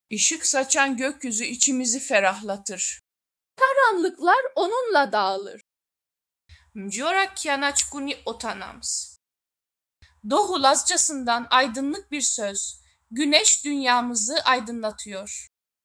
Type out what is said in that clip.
Işık saçan gökyüzü içimizi ferahlatır. Karanlıklar onunla dağılır. Mgiorak kianaçkuni otanams. Doğu Lazcasından aydınlık bir söz. Güneş dünyamızı aydınlatıyor.